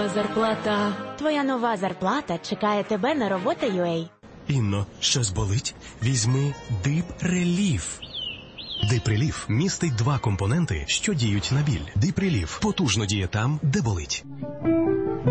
нова зарплата. Твоя нова зарплата чекає тебе на робота.ua. Інно, щось болить? Візьми Дипреліф. Дипреліф містить 2 компоненти, що діють на біль. Дипреліф потужно діє там, де болить.